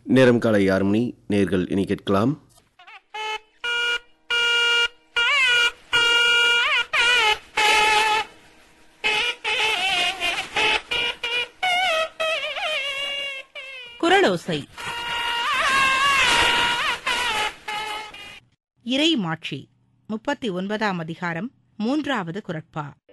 நேரம் காலை 6 மணி. நேர்கள் இனி கேட்கலாம் குறளோசை. இறை மாட்சி 39ஆம் அதிகாரம் 3வது குறட்பா.